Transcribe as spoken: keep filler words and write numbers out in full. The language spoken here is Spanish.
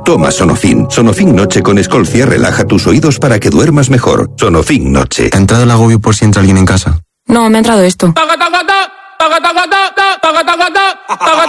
Toma Sonofin. Sonofin Noche con Escolcia relaja tus oídos para que duermas mejor. Sonofin Noche. ¿Te ha entrado el agobio por si entra alguien en casa? No, me ha entrado esto.